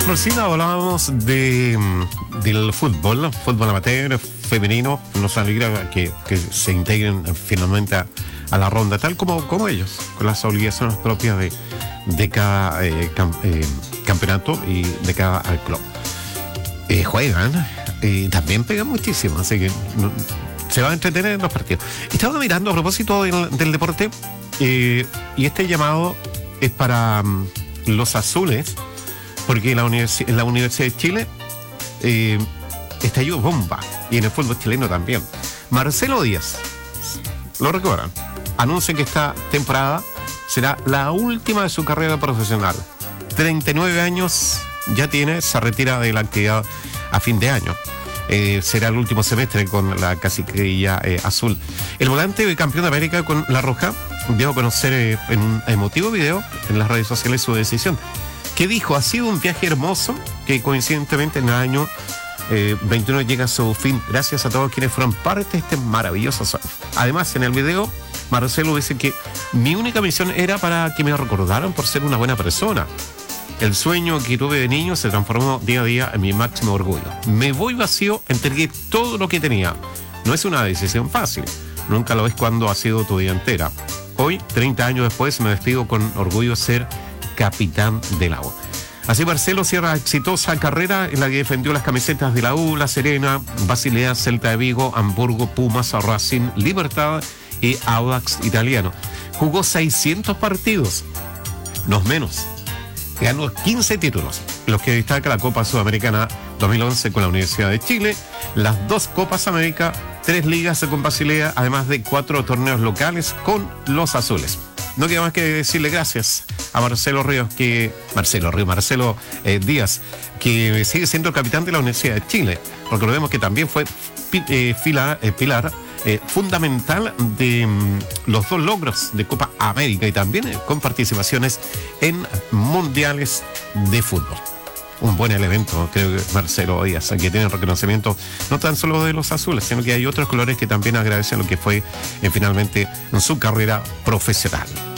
Recién hablábamos del fútbol amateur femenino. Nos alegra que se integren finalmente a la ronda, tal como ellos, con las obligaciones propias de cada campeonato y de cada club. Juegan y también pegan muchísimo, así que se va a entretener en los partidos. Estaba mirando a propósito del deporte, y este llamado es para los azules, porque en la Universidad de Chile estalló bomba, y en el fútbol chileno también. Marcelo Díaz, lo recuerdan, anuncia que esta temporada será la última de su carrera profesional. 39 años ya tiene, se retira de la actividad a fin de año. Será el último semestre con la caciquilla azul. El volante campeón de América con La Roja dio a conocer en un emotivo video en las redes sociales su decisión, que dijo: ha sido un viaje hermoso que coincidentemente en el año 21 llega a su fin. Gracias a todos quienes fueron parte de este maravilloso sueño. Además, en el video, Marcelo dice que mi única misión era para que me recordaran por ser una buena persona. El sueño que tuve de niño se transformó día a día en mi máximo orgullo. Me voy vacío, entregué todo lo que tenía. No es una decisión fácil. Nunca lo es cuando ha sido tu vida entera. Hoy, 30 años después, me despido con orgullo de ser capitán del agua. Así Marcelo cierra exitosa carrera en la que defendió las camisetas de la U, La Serena, Basilea, Celta de Vigo, Hamburgo, Pumas, Racing, Libertad y Audax Italiano. Jugó 600 partidos, no menos. Ganó 15 títulos, los que destaca la Copa Sudamericana 2011 con la Universidad de Chile, las 2 Copas América, 3 ligas con Basilea, además de 4 torneos locales con los azules. No queda más que decirle gracias a Marcelo Díaz, que sigue siendo el capitán de la Universidad de Chile. Recordemos que también fue pilar fundamental de los 2 logros de Copa América y también con participaciones en mundiales de fútbol. Un buen elemento, creo que Marcelo Díaz, que tiene reconocimiento no tan solo de los azules, sino que hay otros colores que también agradecen lo que fue finalmente en su carrera profesional.